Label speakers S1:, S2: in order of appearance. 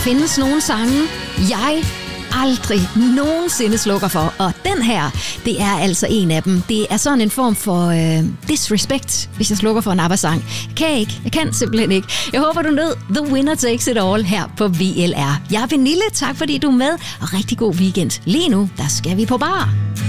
S1: findes nogle sange, jeg aldrig nogensinde slukker for. Og den her, det er altså en af dem. Det er sådan en form for disrespect, hvis jeg slukker for en ABBA-sang. Jeg kan simpelthen ikke. Jeg håber, du nød The Winner Takes It All her på VLR. Jeg er Pernille, tak fordi du er med, og rigtig god weekend. Lige nu, der skal vi på bar.